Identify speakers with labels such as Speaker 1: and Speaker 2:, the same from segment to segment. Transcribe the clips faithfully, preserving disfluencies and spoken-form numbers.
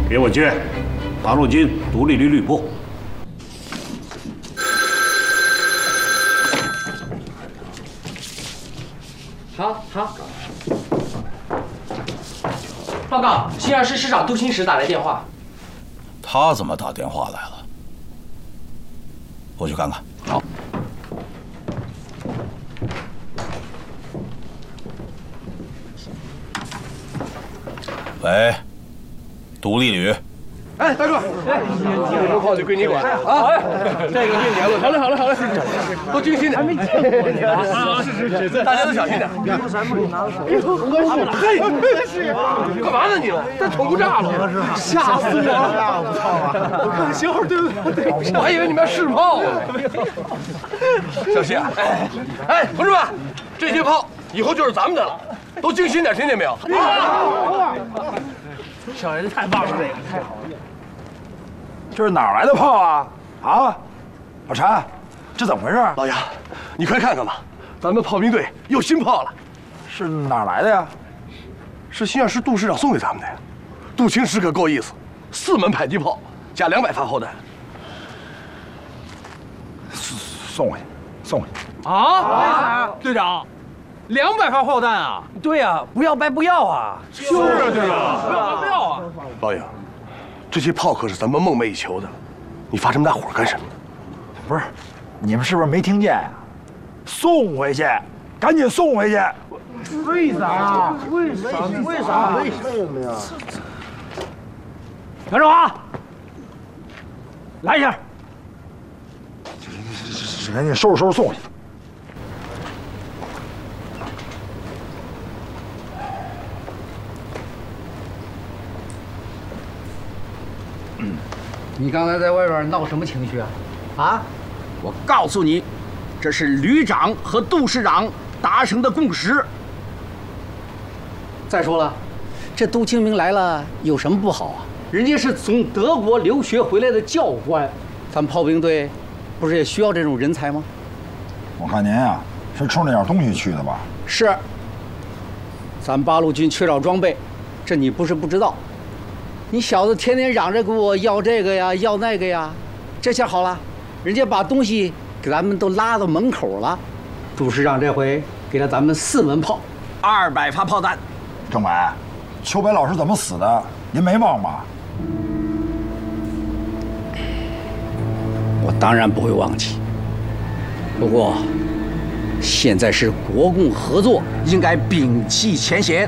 Speaker 1: 给我接八路军独立旅旅部。
Speaker 2: 好，好。报告，新二师师长杜兴时打来电话。
Speaker 3: 他怎么打电话来了？我去看看。
Speaker 2: 好。
Speaker 3: 喂，独立旅。
Speaker 4: 哎，大哥，哎，这门炮就归你管啊！这个归你了。好嘞，好嘞，好嘞，都精心点。还没见过你呢。啊，是是是，大家都小心点。咱们拿嘿，干嘛呢你们？这捅不炸了，吓死我了！我看看信号对不对？我还以为你们要试炮呢。小心啊！哎哎，同志们，这些炮以后就是咱们的了，都精心点，听见没有？好。小人太棒了，这个太好了。
Speaker 5: 这是哪儿来的炮啊？啊，老陈，这怎么回事？
Speaker 4: 老杨，你快看看吧，咱们炮兵队有新炮了。
Speaker 5: 是哪儿来的呀？
Speaker 4: 是新二师杜师长送给咱们的呀。杜兴时可够意思，四门迫击炮加两百发炮弹。
Speaker 5: 送回去，送回去。
Speaker 6: 啊！队长，两百发炮弹啊！
Speaker 2: 对呀，不要白不要啊！
Speaker 6: 就是啊，队长，不要白不要啊！
Speaker 4: 老杨，这些炮可是咱们梦寐以求的，你发这么大火干什么？
Speaker 5: 不是，你们是不是没听见呀？送回去，赶紧送回去。
Speaker 7: 为啥？为啥？为啥？为什么呀？
Speaker 6: 杨振华，来一下。
Speaker 5: 赶紧收拾收拾送回去。
Speaker 2: 你刚才在外边闹什么情绪啊？啊？
Speaker 8: 我告诉你，这是旅长和杜师长达成的共识。
Speaker 2: 再说了，这杜清明来了有什么不好啊？人家是从德国留学回来的教官，咱们炮兵队不是也需要这种人才吗？
Speaker 5: 我看您呀，是冲着点东西去的吧？
Speaker 2: 是。咱八路军缺少装备，这你不是不知道。你小子天天嚷着给我要这个呀，要那个呀，这下好了，人家把东西给咱们都拉到门口了。杜师长这回给了咱们四门炮，
Speaker 8: 二百发炮弹。
Speaker 5: 政委，秋北老师怎么死的？您没忘吧？
Speaker 2: 我当然不会忘记。不过，现在是国共合作，
Speaker 8: 应该摒弃前嫌。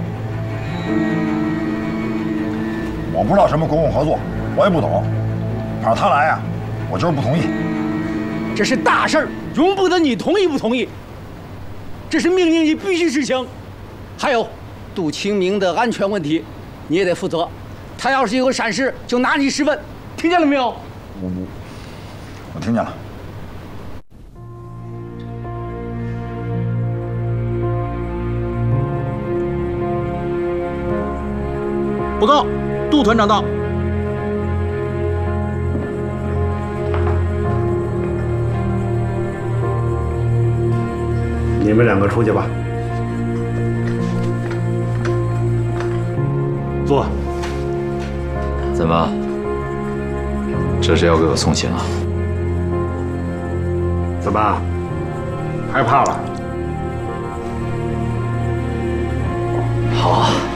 Speaker 5: 我不知道什么国共合作，我也不懂。反正他来呀，我就是不同意。
Speaker 2: 这是大事儿，容不得你同意不同意。这是命令，你必须执行。还有，杜清明的安全问题，你也得负责。他要是有个闪失，就拿你试问，听见了没有？
Speaker 5: 我我我听见了。
Speaker 8: 报告，杜团长到。
Speaker 1: 你们两个出去吧。坐。
Speaker 9: 怎么？这是要给我送行啊？
Speaker 1: 怎么？害怕了？
Speaker 9: 好啊。